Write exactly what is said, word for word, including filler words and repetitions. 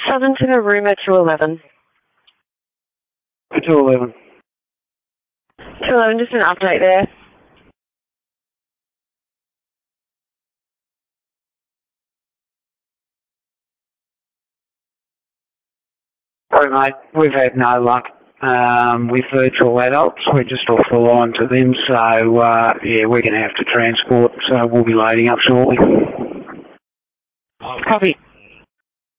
Southern to Narooma two eleven. two eleven. two eleven, just an update there. Sorry, mate. We've had no luck um, with virtual adults. We're just off the line to them, so uh, yeah, we're going to have to transport, so we'll be loading up shortly. Copy.